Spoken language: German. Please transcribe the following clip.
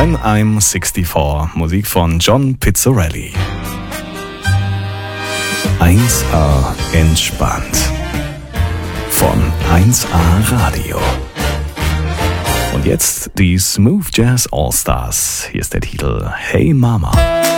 When I'm 64, Musik von John Pizzarelli. 1A entspannt von 1A Radio. Und jetzt die Smooth Jazz All Stars. Hier ist der Titel Hey Mama.